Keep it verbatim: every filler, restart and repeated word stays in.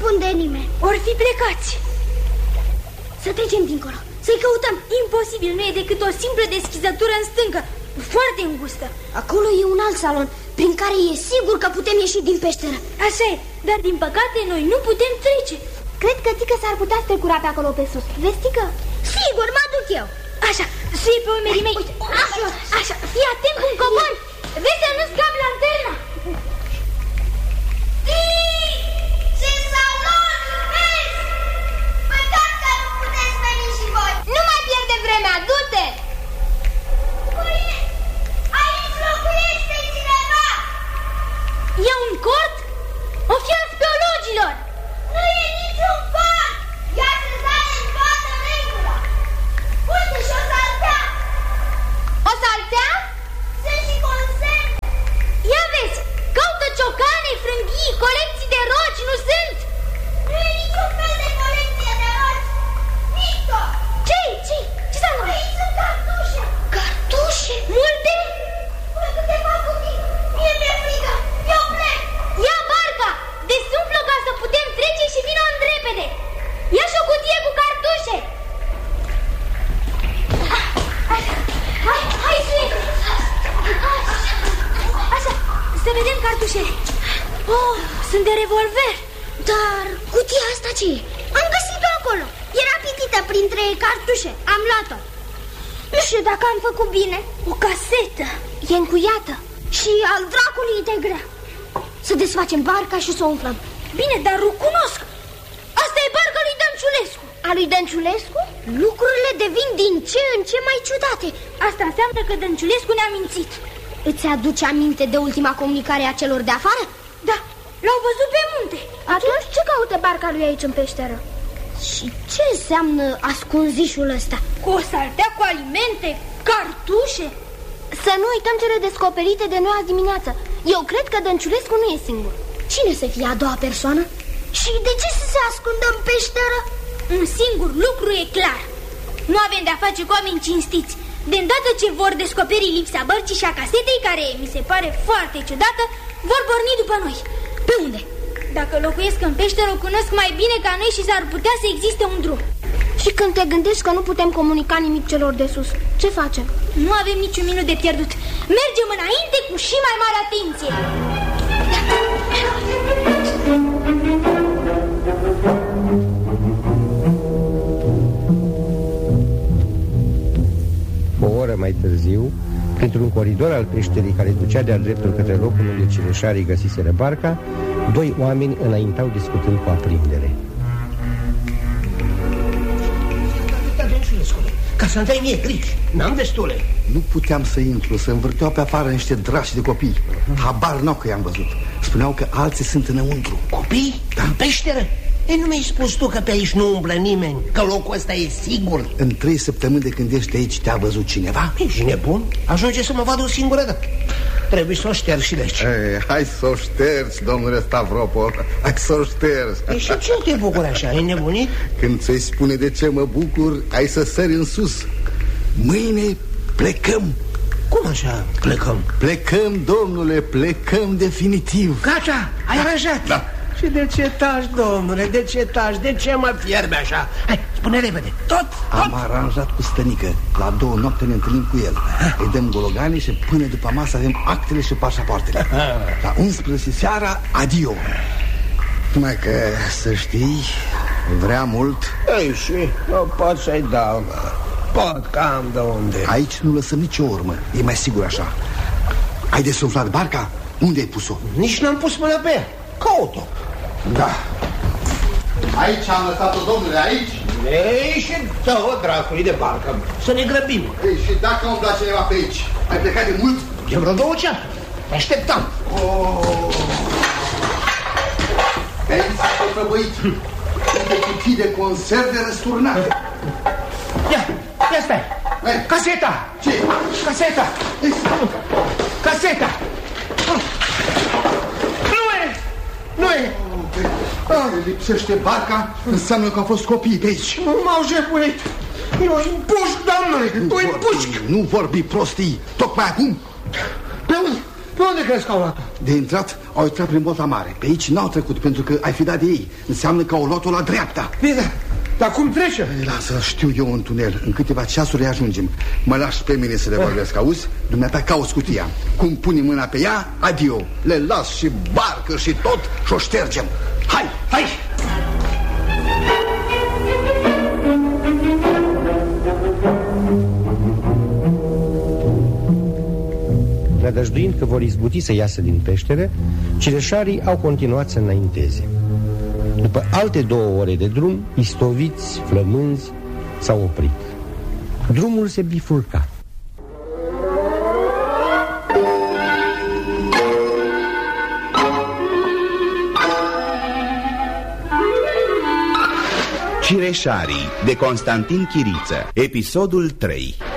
răspunde nimeni. Ori fi plecați. Să trecem dincolo, să-i căutăm. Imposibil, nu e decât o simplă deschizătură în stâncă, foarte îngustă. Acolo e un alt salon, prin care e sigur că putem ieși din peșteră. Așa e, dar din păcate noi nu putem trece. Cred că Tică s-ar putea strecura pe acolo pe sus. Vezi, Tică? Sigur, mă duc eu. Așa, sui pe umerii mei. Așa, așa, fii atent cum cobori. Vezi să nu scapi lanterna. Ce salon, vezi? Păcat că nu puteți veni și voi. Nu mai pierde vremea, du-te. Aici locuiește cineva. E un cort? O fi al speologilor. Nu e niciun cort. Iată sale în toată regula. Uite și o saltea. O saltea? Sunt și consemne. Ia vezi, caută ciocane, frânghii, colecții de roci, nu sunt? Nu e niciun fel de colecție de roci. Nicio. Ce-i? Ce-i? Ce s-a luat? Aici sunt cartușe. Cartușe? Multe? Până cât te fac cu tine. Mie mi-e frică. Eu plec. Ia barca, desumflă ca să putem trece și vină în repede. Ia și o cutie cu cartușe. Hai, hai, hai, Sui. Așa, să vedem cartușele. Oh, sunt de revolver. Dar cutia asta ce e? Am găsit-o acolo. Era pitită printre cartușe. Am luat-o. Nu știu dacă am făcut bine. O casetă. E încuiată. Și al dracului de grea. Să desfacem barca și să o umflăm. Bine, dar recunosc. Asta e barca lui Dănciulescu. A lui Dănciulescu? Lucrurile devin din ce în ce mai ciudate. Asta înseamnă că Dănciulescu ne-a mințit. Îți aduce aminte de ultima comunicare a celor de afară? Da, l-au văzut pe munte. Atunci ce caută barca lui aici în peșteră? Și ce înseamnă ascunzișul ăsta? Cu o saltea cu alimente, cartușe. Să nu uităm cele descoperite de noi azi dimineață. Eu cred că Dănciulescu nu e singur. Cine să fie a doua persoană? Și de ce să se ascundă în peșteră? Un singur lucru e clar. Nu avem de-a face cu oameni cinstiți. De îndată ce vor descoperi lipsa bărcii și a casetei, care mi se pare foarte ciudată, vor porni după noi. Pe unde? Dacă locuiesc în peșteră, o cunosc mai bine ca noi și s-ar putea să existe un drum. Și când te gândești că nu putem comunica nimic celor de sus, ce facem? Nu avem niciun minut de pierdut. Mergem înainte cu și mai mare atenție. O oră mai târziu, printr-un coridor al peșterii care ducea de-a dreptul către locul unde cireșarii găsiseră barca, doi oameni înaintau discutând cu aprindere. Ca să-mi dai mie griji, n-am destule. Nu puteam să intru, să învârteau pe afară niște drași de copii. Habar n-au că i-am văzut. Spuneau că alții sunt înăuntru. Copii? Da. În peșteră? Ei, nu mi-ai spus tu că pe aici nu umblă nimeni, că locul ăsta e sigur? În trei săptămâni de când ești aici te-a văzut cineva? Ești nebun? Ajunge să mă vadă o singură dată. Trebuie să o șterg și de aici. Ei, hai să o ștergi, domnule Stavropol. Hai să o ștergi. E, și ce te bucuri așa? Ai nebunit? Când ți-ai spune de ce mă bucur, ai să sări în sus. Mâine plecăm. Cum așa plecăm? Plecăm, domnule, plecăm definitiv. Gata, ai da, aranjat? Da. Și de ce taci, domnule, de ce taci? De ce mă fierbe așa? Hai, spune repede, tot, tot. Am aranjat cu Stănică. La două noapte ne întâlnim cu el. Îi dăm gologane și până după masă avem actele și pașapoartele. La unsprezece seara, adio. Numai că, să știi, vrea mult. Ei, și nu pot să-i dau, mă. Pot, cam de unde. Aici nu lăsăm nicio urmă, e mai sigur așa. Ai desumflat barca? Unde ai pus-o? Nici n-am pus mâna pe ea. Caut-o. Da. Aici am lăsat-o, domnule, aici? Ei, și dă-o dracului de barcă. Să ne grăbim. Ei, și dacă a umblat cineva pe aici? Ai plecat de mult? De vreo două ceasuri. Te așteptam. Oh. Pe aici s-a prăbăit. Uite cutii de conserve răsturnate. Ia, ia stai. Ei. Caseta. Ce? Caseta. Ei. Caseta. Nu e. Nu e. Oh, lipsește barca, înseamnă că au fost copii de aici. M-au jefuit. Eu îi împușc, doamne, îi împușc. Nu vorbi prostii, tocmai acum. Pe unde? Pe unde crezi că au luat-o? De intrat, au intrat prin bolta mare. Pe aici n-au trecut, pentru că ai fi dat de ei. Înseamnă că au luat-o la dreapta. Bine, dar cum trece? Ei, lasă, știu eu un tunel. În câteva ceasuri ajungem. Mă lași pe mine să le vorbesc, auzi? Dumneata cauți cutia. Cum puni mâna pe ea, adio. Le las și barcă și tot și o ștergem. Hai, hai! Nădăjduind că vor izbuti să iasă din peșteră, cireșarii au continuat să înainteze. După alte două ore de drum, istoviți, flămânzi, s-au oprit. Drumul se bifurca. Cireșarii de Constantin Chiriță, episodul trei.